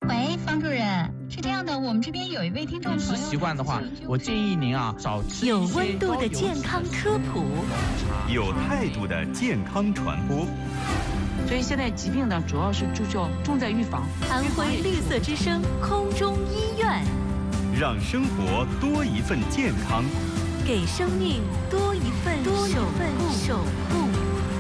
喂，方主任，是这样的，我们这边有一位听众朋友， 饮食习惯的话，我建议您少吃有温度的健康科普， 有态度的健康传播。 所以现在疾病呢，主要是重在预防。 安徽绿色之声空中医院， 让生活多一份健康， 给生命多一份守护。